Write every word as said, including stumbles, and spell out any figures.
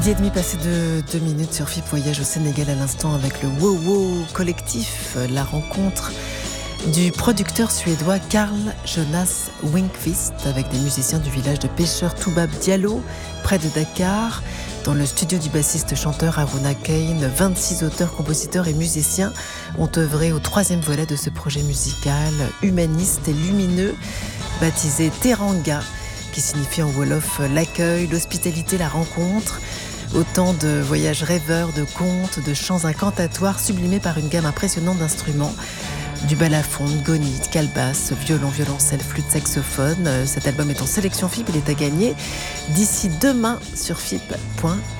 dix et demi passé de deux minutes sur F I P Voyage au Sénégal à l'instant avec le Wow Wow collectif, la rencontre du producteur suédois Carl Jonas Winkvist avec des musiciens du village de pêcheurs Toubab Diallo près de Dakar. Dans le studio du bassiste-chanteur Aruna Kane, vingt-six auteurs, compositeurs et musiciens ont œuvré au troisième volet de ce projet musical humaniste et lumineux baptisé Teranga, qui signifie en wolof l'accueil, l'hospitalité, la rencontre. Autant de voyages rêveurs, de contes, de chants incantatoires sublimés par une gamme impressionnante d'instruments. Du balafon, gonite, calebasse, violon, violoncelle, flûte, saxophone. Cet album est en sélection F I P, il est à gagner d'ici demain sur F I P point